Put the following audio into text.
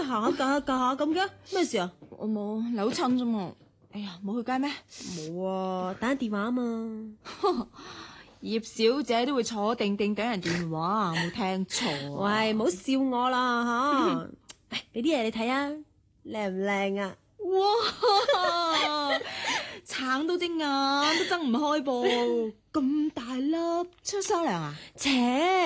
行下趌下咁嘅？咩事啊？ 我冇扭親啫嘛。哎呀，冇去街咩？ 冇啊，打緊電話啊嘛。 葉小姐都會坐定定等人電話，冇聽錯啊。 喂，唔好笑我啦吓！俾啲嘢你睇啊，靚唔靚啊？ 哇！橙到隻眼都睜唔開噃，咁大粒，出收糧啊？ 切！